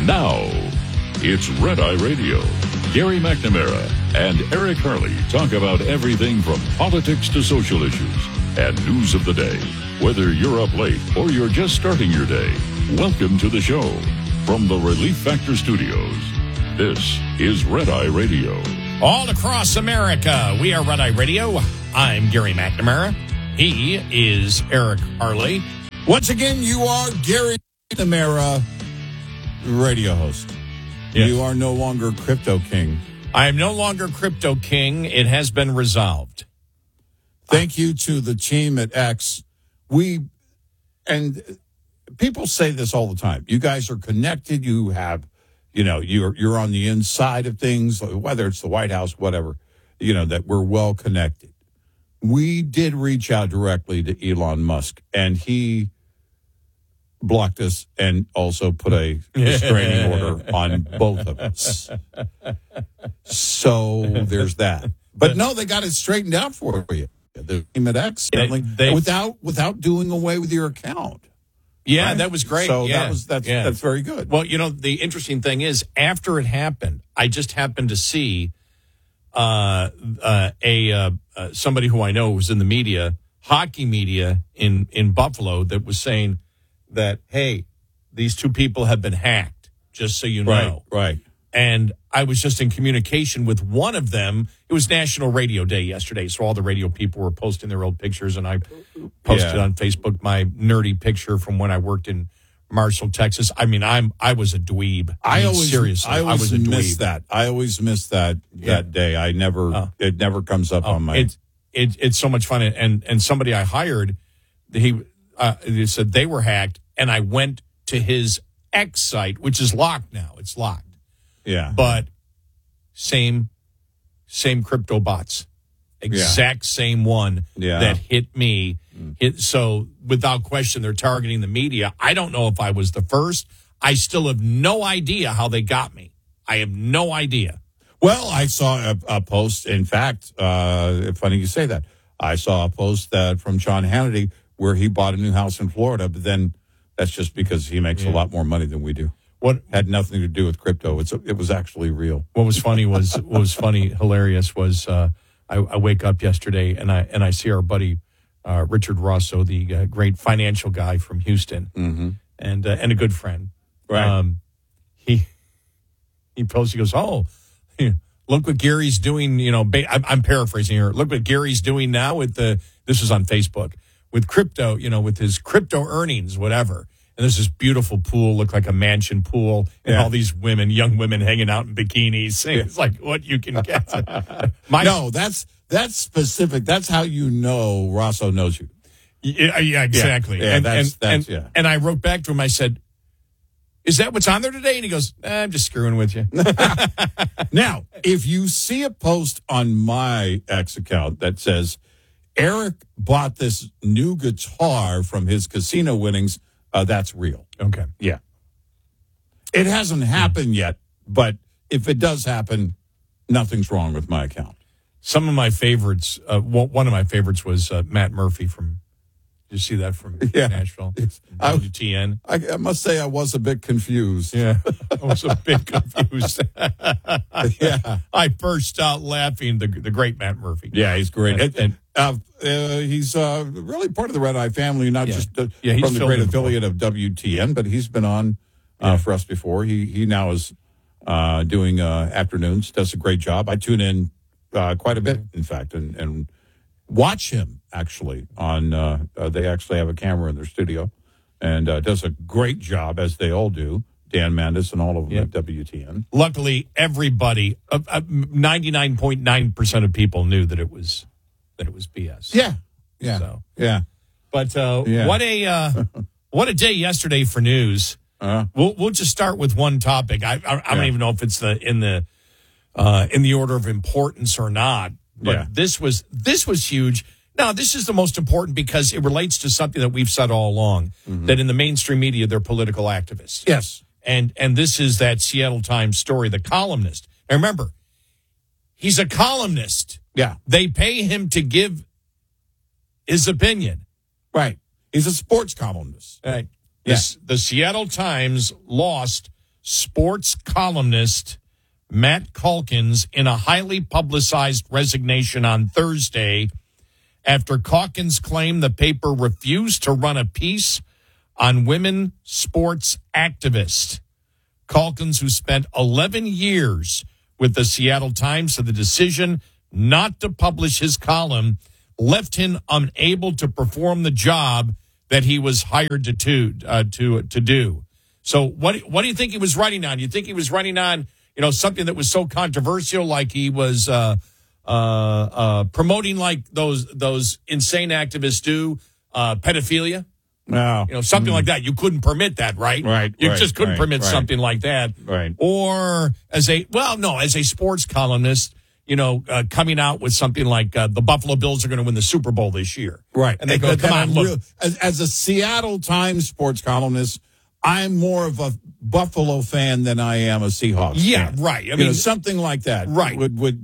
Now, it's Red Eye Radio. Gary McNamara and Eric Harley talk about everything from politics to social issues and news of the day. Whether you're up late or you're just starting your day, welcome to the show. From the Relief Factor Studios, this is Red Eye Radio. All across America, we are Red Eye Radio. I'm Gary McNamara. He is Eric Harley. Once again, you are Gary McNamara, radio host. Yes. You are no longer Crypto King. I am no longer Crypto King. It has been resolved. Thank you to the team at X. And people say this all the time. You guys are connected. You have, you're on the inside of things, whether it's the White House, whatever, that we're well connected. We did reach out directly to Elon Musk, and he blocked us and also put a restraining order on both of us. So there's that. But no, they got it straightened out for you. The team at X, without doing away with your account. Yeah, right? That was great. So that's very good. Well, the interesting thing is, after it happened, I just happened to see somebody who I know was in the media, hockey media in Buffalo, that was saying that, hey, these two people have been hacked, just so you know. Right. And I was just in communication with one of them. It was National Radio Day yesterday, so all the radio people were posting their old pictures, and I posted on Facebook my nerdy picture from when I worked in Marshall, Texas. I mean, I was a dweeb. I always miss that. I always miss that day. I never. It never comes up on my. It's so much fun. And somebody I hired, he said they were hacked, and I went to his X site, which is locked now. It's locked. Yeah. But same crypto bots. Exact same one that hit me. So without question, they're targeting the media. I don't know if I was the first. I still have no idea how they got me. I have no idea. Well, I saw a post. In fact, funny you say that. I saw a post from Sean Hannity where he bought a new house in Florida, but then that's just because he makes a lot more money than we do. What had nothing to do with crypto. It was actually real. What was hilarious was I wake up yesterday and I see our buddy Richard Rosso, the great financial guy from Houston, and a good friend. Right. He posts. He goes, "Oh, look what Gary's doing." I'm paraphrasing here. Look what Gary's doing now with this is on Facebook, with crypto. With his crypto earnings, whatever. And there's this beautiful pool, look like a mansion pool, and all these young women hanging out in bikinis. It's like what you can get. No, that's specific. That's how you know Rosso knows you. Yeah, exactly. Yeah, and I wrote back to him. I said, "Is that what's on there today?" And he goes, "I'm just screwing with you." Now, if you see a post on my X account that says, Eric bought this new guitar from his casino winnings, that's real. Okay. Yeah. It hasn't happened yet, but if it does happen, nothing's wrong with my account. Some of my favorites, one of my favorites was Matt Murphy from, did you see that from Nashville? WTN. I must say I was a bit confused. Yeah, I was a bit confused. Yeah. I burst out laughing, the great Matt Murphy. Yeah, he's great. He's really part of the Red Eye family, not just from the great affiliate of WTN, but he's been on for us before. He now is doing afternoons, does a great job. I tune in quite a bit, in fact, and watch him, actually. They actually have a camera in their studio, and does a great job, as they all do. Dan Mandis and all of them at WTN. Luckily, everybody, 99.9% of people knew that it was BS. Yeah. But what a day yesterday for news. We'll just start with one topic. I don't even know if it's in the order of importance or not. But this was huge. Now, this is the most important because it relates to something that we've said all along, that in the mainstream media, they're political activists. Yes. And this is that Seattle Times story, the columnist. Now, remember, he's a columnist. Yeah. They pay him to give his opinion. Right. He's a sports columnist. Right. The Seattle Times lost sports columnist Matt Calkins in a highly publicized resignation on Thursday after Calkins claimed the paper refused to run a piece on women sports activists. Calkins, who spent 11 years with the Seattle Times, said the decision not to publish his column left him unable to perform the job that he was hired to do. So what do you think he was writing on? You think he was writing on, something that was so controversial, like he was promoting like those insane activists do, pedophilia? No. Something like that. You couldn't permit that, right? Right. You just couldn't permit something like that. Right. Or as a sports columnist, coming out with something like the Buffalo Bills are going to win the Super Bowl this year. Right. And they go, come on, look. As a Seattle Times sports columnist, I'm more of a Buffalo fan than I am a Seahawks fan. Right. I mean, something like that. Right.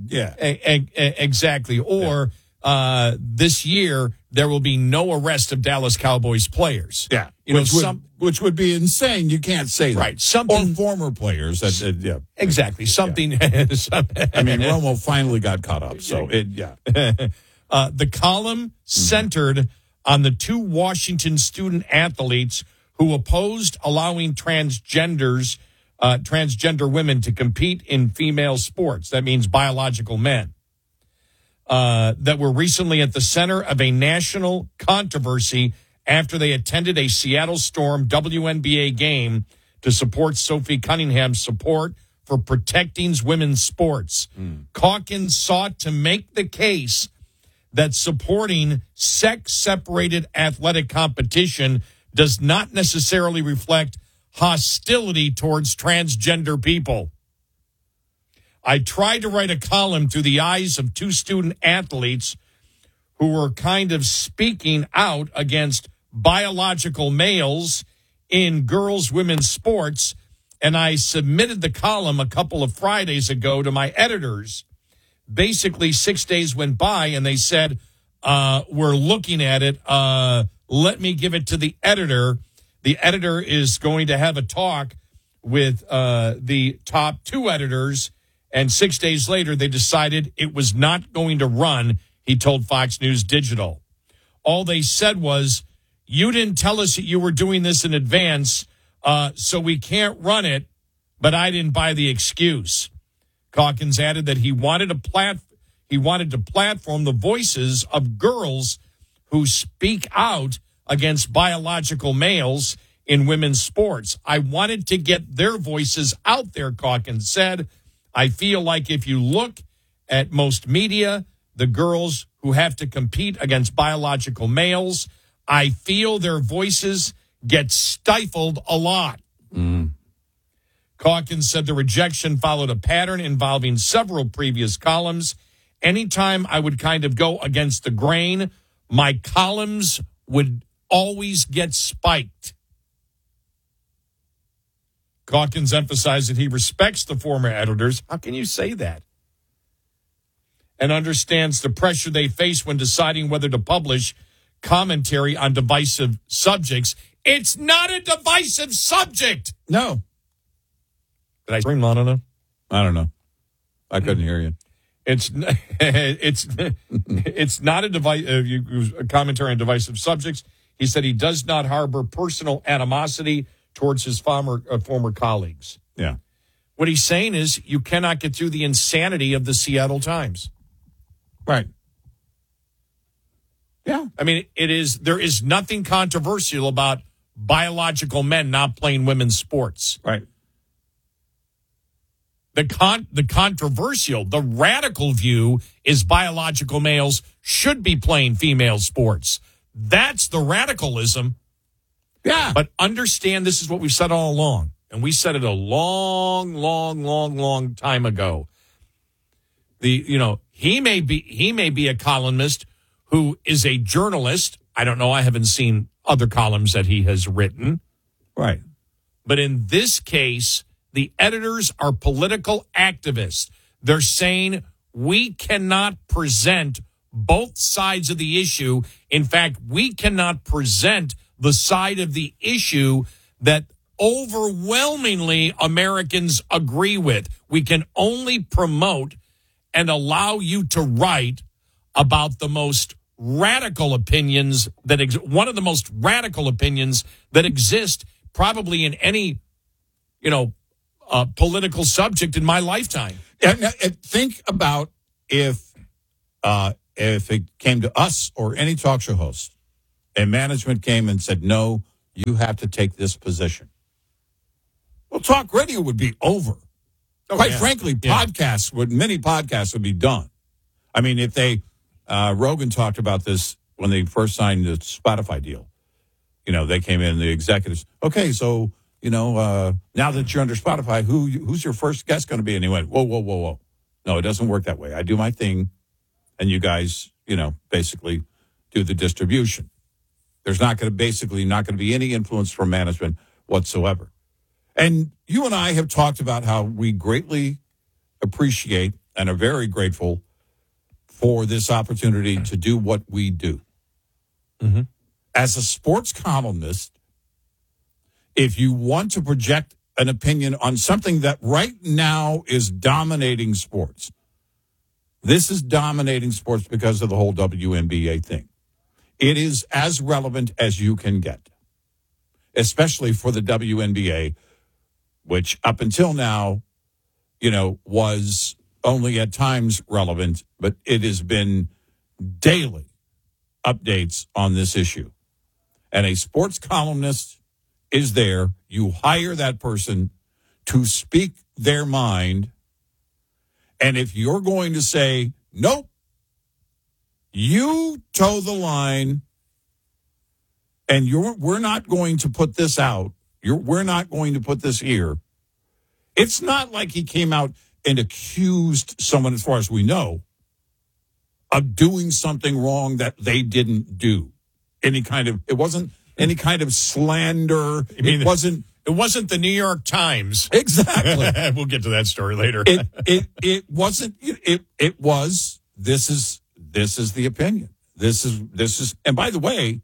Exactly. Or this year, there will be no arrest of Dallas Cowboys players. Yeah. Which would be insane. You can't say that. Right. Something. Or former players. Exactly. Something. I mean, Romo finally got caught up. So, the column centered on the two Washington student athletes who opposed allowing transgender women to compete in female sports. That means biological men. That were recently at the center of a national controversy after they attended a Seattle Storm WNBA game to support Sophie Cunningham's support for protecting women's sports. Calkins sought to make the case that supporting sex-separated athletic competition does not necessarily reflect hostility towards transgender people. I tried to write a column through the eyes of two student athletes who were kind of speaking out against biological males in women's sports, and I submitted the column a couple of Fridays ago to my editors. Basically, 6 days went by, and they said, we're looking at it. Let me give it to the editor. The editor is going to have a talk with the top two editors, and 6 days later, they decided it was not going to run, he told Fox News Digital. All they said was, you didn't tell us that you were doing this in advance, so we can't run it, but I didn't buy the excuse. Calkins added that he wanted to platform the voices of girls who speak out against biological males in women's sports. I wanted to get their voices out there, Calkins said. I feel like if you look at most media, the girls who have to compete against biological males, I feel their voices get stifled a lot. Calkins said the rejection followed a pattern involving several previous columns. Anytime I would kind of go against the grain, my columns would always get spiked. Calkins emphasized that he respects the former editors. How can you say that? And understands the pressure they face when deciding whether to publish commentary on divisive subjects. It's not a divisive subject. No. Did I scream loud enough? I don't know. I couldn't hear you. It's not a commentary on divisive subjects. He said he does not harbor personal animosity towards his former colleagues. Yeah. What he's saying is you cannot get through the insanity of the Seattle Times. Right. Yeah. I mean, there is nothing controversial about biological men not playing women's sports. Right. The controversial, the radical view is biological males should be playing female sports. That's the radicalism. Yeah. But understand this is what we've said all along. And we said it a long time ago. He may be a columnist who is a journalist. I don't know. I haven't seen other columns that he has written. Right. But in this case, the editors are political activists. They're saying we cannot present both sides of the issue. In fact, we cannot present the side of the issue that overwhelmingly Americans agree with. We can only promote and allow you to write about the most radical opinions one of the most radical opinions that exist probably in any, political subject in my lifetime. And think about if it came to us or any talk show host and management came and said, no, you have to take this position. Well, talk radio would be over. Quite frankly, many podcasts would be done. I mean, if Rogan talked about this when they first signed the Spotify deal. They came in, the executives. Okay, so, now that you're under Spotify, who's your first guest going to be? And he went, whoa. No, it doesn't work that way. I do my thing, and you guys, basically do the distribution. There's not going to be any influence from management whatsoever. And you and I have talked about how we greatly appreciate and are very grateful for this opportunity to do what we do. Mm-hmm. As a sports columnist, if you want to project an opinion on something that right now is dominating sports, this is dominating sports because of the whole WNBA thing. It is as relevant as you can get, especially for the WNBA, which up until now, was only at times relevant, but it has been daily updates on this issue. And a sports columnist is there. You hire that person to speak their mind. And if you're going to say, nope, you toe the line and we're not going to put this out, we're not going to put this here. It's not like he came out and accused someone, as far as we know, of doing something wrong that they didn't do. It wasn't any kind of slander. It wasn't the New York Times. Exactly. We'll get to that story later. It wasn't. It was. This is the opinion. This is. And by the way,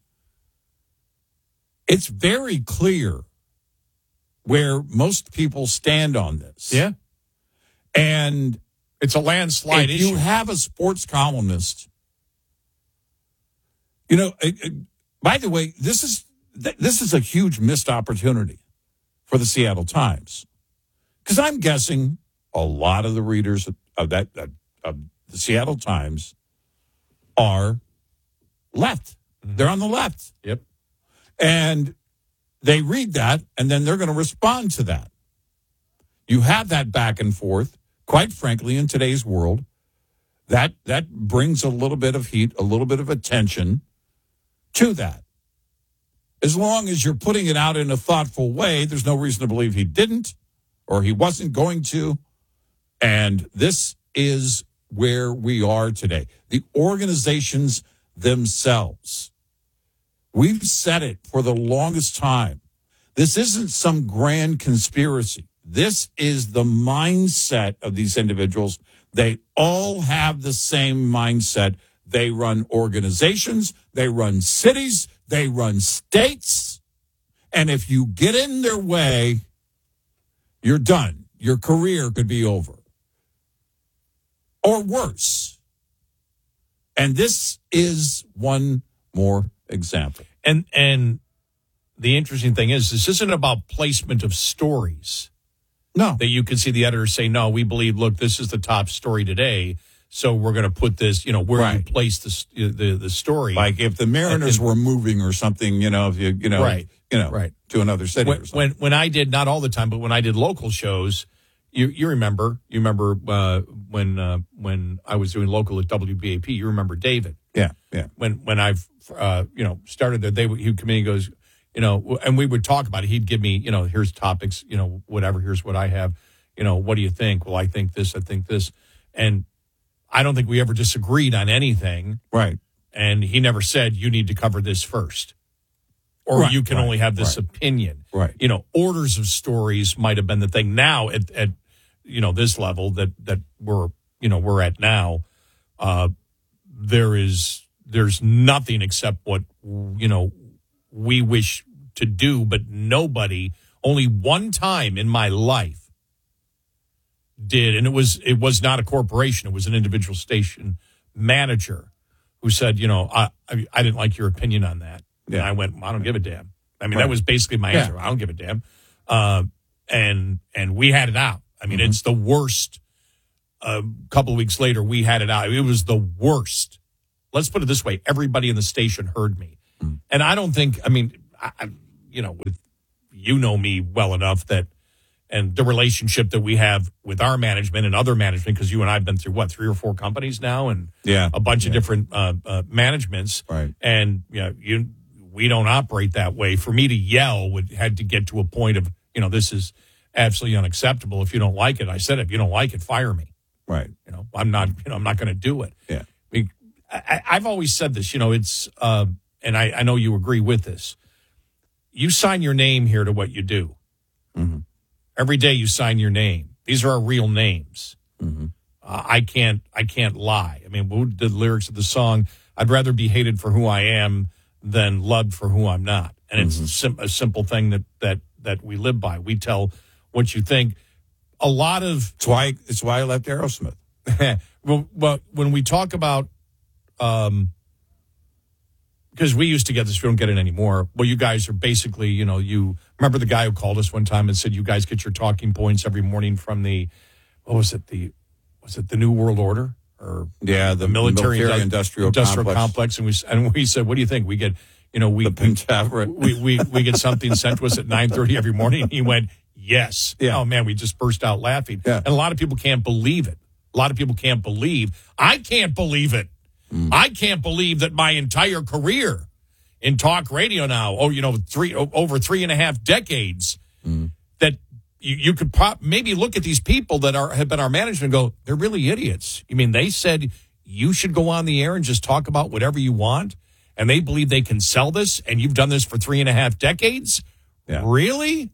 it's very clear where most people stand on this. Yeah. And it's a landslide issue. If you have a sports columnist, by the way, this is a huge missed opportunity for the Seattle Times, because I'm guessing a lot of the readers of the Seattle Times are left. Mm-hmm. They're on the left. Yep. And they read that, and then they're going to respond to that. You have that back and forth. Quite frankly, in today's world, that brings a little bit of heat, a little bit of attention to that. As long as you're putting it out in a thoughtful way, there's no reason to believe he didn't or he wasn't going to. And this is where we are today. The organizations themselves. We've said it for the longest time. This isn't some grand conspiracy. This is the mindset of these individuals. They all have the same mindset. They run organizations, they run cities, they run states. And if you get in their way, you're done. Your career could be over. Or worse. And this is one more example. And the interesting thing is, this isn't about placement of stories. No. That you can see the editors say, no, we believe, look, this is the top story today, so we're going to put this, where you place the story. Like if the Mariners were moving or something, right. To another city or something. When I did, not all the time, but when I did local shows, you remember when I was doing local at WBAP, you remember David. Yeah. When I've, started there, he'd come in and goes, and we would talk about it. He'd give me, here's topics, whatever, here's what I have, what do you think? Well, I think this. And I don't think we ever disagreed on anything. Right. And he never said, you need to cover this first. Or you can only have this opinion. Right. Orders of stories might have been the thing. Now at this level that we're at now, there's nothing except what, we wish to do, but nobody Only one time in my life and it was not a corporation. It was an individual station manager who said, I didn't like your opinion on that. Yeah. And I went, I don't give a damn. I mean, That was basically my answer. I don't give a damn. And we had it out. I mean, it's the worst. A couple of weeks later, we had it out. It was the worst. Let's put it this way. Everybody in the station heard me. And I don't think, you know me well enough and the relationship that we have with our management and other management, because you and I have been through 3 or 4 companies now and a bunch of different managements. Right. And we don't operate that way. For me to yell had to get to a point of, this is absolutely unacceptable. If you don't like it, I said, if you don't like it, fire me. Right. I'm not going to do it. Yeah. I've always said this, it's, and I know you agree with this. You sign your name here to what you do. Mm-hmm. Every day you sign your name. These are our real names. Mm-hmm. I can't lie. I mean, who did the lyrics of the song? I'd rather be hated for who I am than loved for who I'm not. And it's a simple thing that we live by. We tell what you think. A lot of it's why I left Aerosmith. well, when we talk about, because we used to get this, we don't get it anymore. Well, you guys are basically, you remember the guy who called us one time and said, you guys get your talking points every morning from the New World Order or the military industrial complex. And we said, what do you think? We get, we get something sent to us at 9:30 every morning. He went, yes. Yeah. Oh man, we just burst out laughing. Yeah. And a lot of people can't believe it. I can't believe it. I can't believe that my entire career in talk radio now, over 3.5 decades, that you could maybe look at these people that have been our management and go, they're really idiots. You mean they said you should go on the air and just talk about whatever you want, and they believe they can sell this, and you've done this for 3.5 decades? Yeah. Really?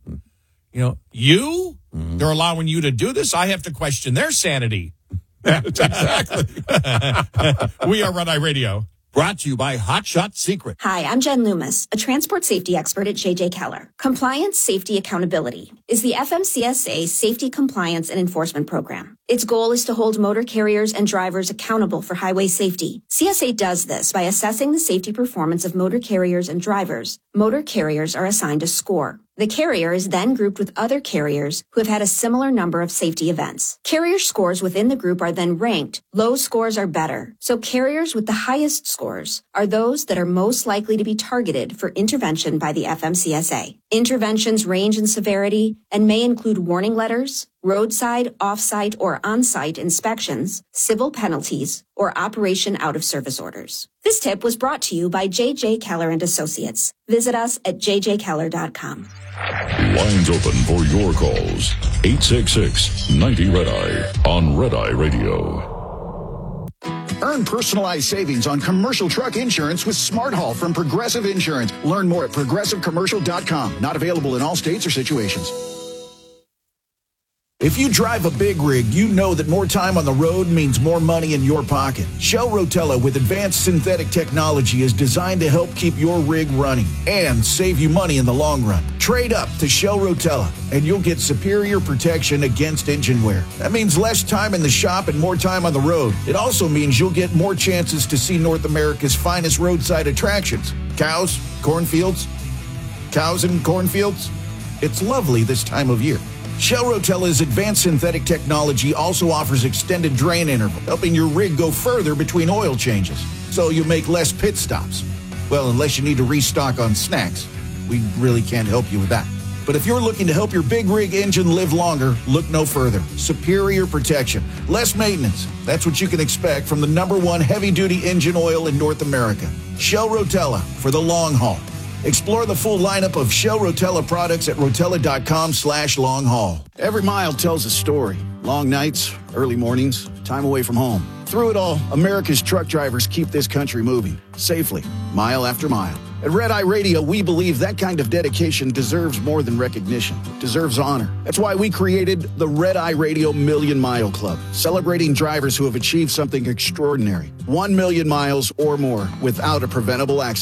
They're allowing you to do this? I have to question their sanity. Exactly. We are Red Eye Radio. Brought to you by Hot Shot Secret. Hi, I'm Jen Loomis, a transport safety expert at JJ Keller. Compliance, Safety, Accountability is the FMCSA Safety, Compliance, and Enforcement Program. Its goal is to hold motor carriers and drivers accountable for highway safety. CSA does this by assessing the safety performance of motor carriers and drivers. Motor carriers are assigned a score. The carrier is then grouped with other carriers who have had a similar number of safety events. Carrier scores within the group are then ranked. Low scores are better. So carriers with the highest scores are those that are most likely to be targeted for intervention by the FMCSA. Interventions range in severity and may include warning letters, roadside, off-site, or on-site inspections, civil penalties, or operation out-of-service orders. This tip was brought to you by J.J. Keller & Associates. Visit us at jjkeller.com. Lines open for your calls. 866-90-RED-EYE on Red Eye Radio. Earn personalized savings on commercial truck insurance with Smart Haul from Progressive Insurance. Learn more at progressivecommercial.com. Not available in all states or situations. If you drive a big rig, you know that more time on the road means more money in your pocket. Shell Rotella with advanced synthetic technology is designed to help keep your rig running and save you money in the long run. Trade up to Shell Rotella and you'll get superior protection against engine wear. That means less time in the shop and more time on the road. It also means you'll get more chances to see North America's finest roadside attractions. Cows, cornfields, cows and cornfields. It's lovely this time of year. Shell Rotella's advanced synthetic technology also offers extended drain interval, helping your rig go further between oil changes, so you make less pit stops. Well, unless you need to restock on snacks, we really can't help you with that. But if you're looking to help your big rig engine live longer, look no further. Superior protection, less maintenance. That's what you can expect from the #1 heavy-duty engine oil in North America. Shell Rotella for the long haul. Explore the full lineup of Shell Rotella products at rotella.com/long haul. Every mile tells a story. Long nights, early mornings, time away from home. Through it all, America's truck drivers keep this country moving safely, mile after mile. At Red Eye Radio, we believe that kind of dedication deserves more than recognition. It deserves honor. That's why we created the Red Eye Radio Million Mile Club, celebrating drivers who have achieved something extraordinary. 1 million miles or more without a preventable accident.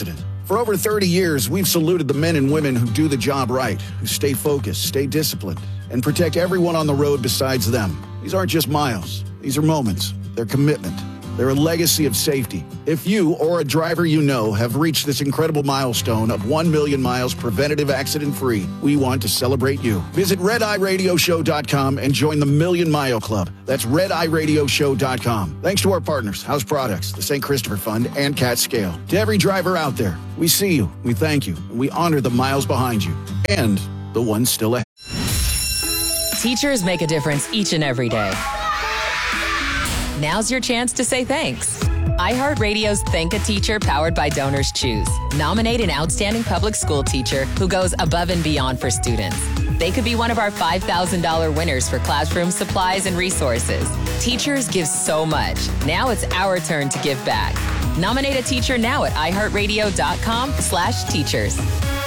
For over 30 years, we've saluted the men and women who do the job right, who stay focused, stay disciplined, and protect everyone on the road besides them. These aren't just miles. These are moments. They're commitment. They're a legacy of safety. If you or a driver you know have reached this incredible milestone of 1 million miles preventative accident-free, we want to celebrate you. Visit RedEyeRadioShow.com and join the Million Mile Club. That's RedEyeRadioShow.com. Thanks to our partners, House Products, the St. Christopher Fund, and Cat Scale. To every driver out there, we see you, we thank you, and we honor the miles behind you and the ones still ahead. Teachers make a difference each and every day. Now's your chance to say thanks. iHeartRadio's Thank a Teacher powered by Donors Choose. Nominate an outstanding public school teacher who goes above and beyond for students. They could be one of our $5,000 winners for classroom supplies and resources. Teachers give so much. Now it's our turn to give back. Nominate a teacher now at iHeartRadio.com/teachers.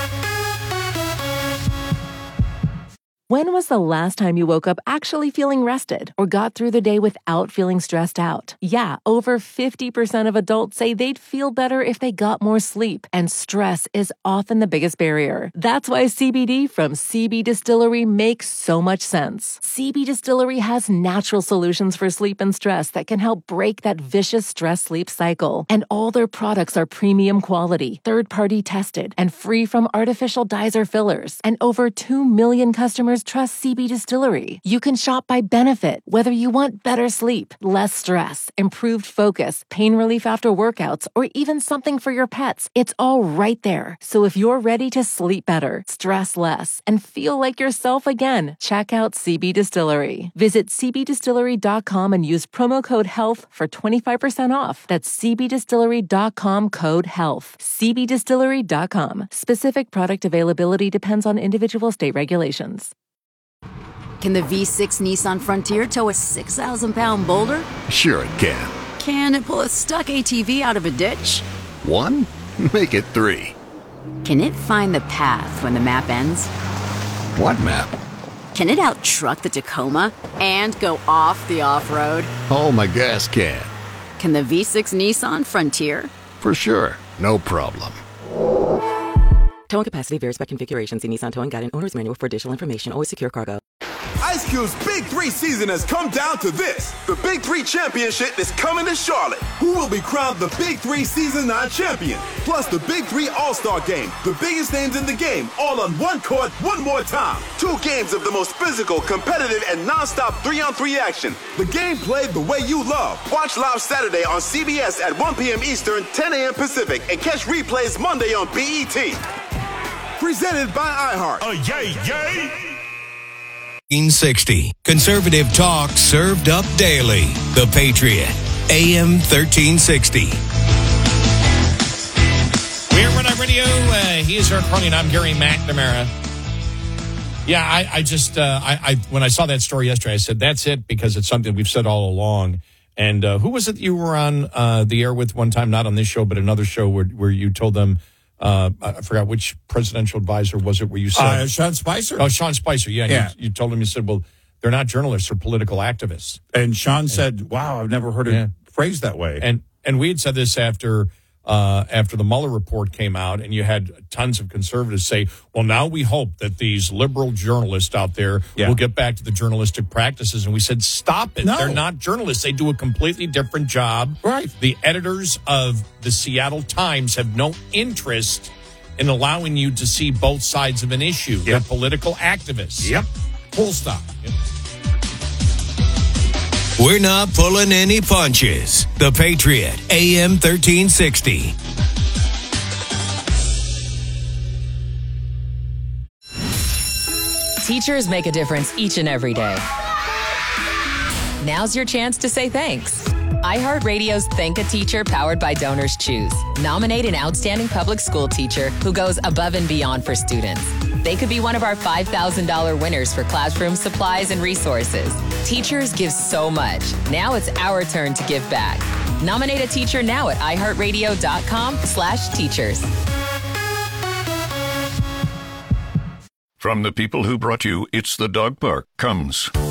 When was the last time you woke up actually feeling rested or got through the day without feeling stressed out? Yeah, over 50% of adults say they'd feel better if they got more sleep, and stress is often the biggest barrier. That's why CBD from CB Distillery makes so much sense. CB Distillery has natural solutions for sleep and stress that can help break that vicious stress-sleep cycle. And all their products are premium quality, third-party tested, and free from artificial dyes or fillers. And over 2 million customers trust CB Distillery. You can shop by benefit, whether you want better sleep, less stress, improved focus, pain relief after workouts, or even something for your pets. It's all right there. So if you're ready to sleep better, stress less, and feel like yourself again, check out CB Distillery. Visit cbdistillery.com and use promo code HEALTH for 25% off. That's cbdistillery.com code HEALTH. cbdistillery.com. Specific product availability depends on individual state regulations. Can the V6 Nissan Frontier tow a 6,000-pound boulder? Sure it can. Can it pull a stuck ATV out of a ditch? 1? Make it 3. Can it find the path when the map ends? What map? Can it out-truck the Tacoma and go off the off-road? Oh, my gas can. Can the V6 Nissan Frontier? For sure. No problem. Towing capacity varies by configuration. See Nissan Towing Guide and Owner's Manual for additional information. Always secure cargo. Ice Cube's Big 3 season has come down to this. The Big 3 Championship is coming to Charlotte. Who will be crowned the Big 3 Season 9 champion? Plus the Big 3 All-Star Game. The biggest names in the game, all on one court, one more time. 2 games of the most physical, competitive, and non-stop 3-on-3 action. The game played the way you love. Watch live Saturday on CBS at 1 p.m. Eastern, 10 a.m. Pacific, and catch replays Monday on BET. Presented by iHeart. Yay, yay! 1960. Conservative talk served up daily. The Patriot. AM 1360. We're Red Eye Radio. He is Eric Carly, and I'm Gary McNamara. Yeah, I just when I saw that story yesterday, I said, that's it, because it's something we've said all along. And who was it you were on the air with one time, not on this show, but another show where you told them, I forgot which presidential advisor was it where you said... Sean Spicer. Oh, Sean Spicer, yeah. You told him, you said, well, they're not journalists, they're political activists. And Sean said, wow, I've never heard it phrased that way. And we had said this after the Mueller report came out, and you had tons of conservatives say, well, now we hope that these liberal journalists out there will get back to the journalistic practices. And we said, stop it. No. They're not journalists. They do a completely different job. Right. The editors of the Seattle Times have no interest in allowing you to see both sides of an issue. They're political activists. Yep. Full stop. Yep. We're not pulling any punches. The Patriot, AM 1360. Teachers make a difference each and every day. Now's your chance to say thanks. iHeartRadio's Thank a Teacher powered by Donors Choose. Nominate an outstanding public school teacher who goes above and beyond for students. They could be one of our $5,000 winners for classroom supplies and resources. Teachers give so much. Now it's our turn to give back. Nominate a teacher now at iHeartRadio.com/teachers. From the people who brought you It's the Dog Park comes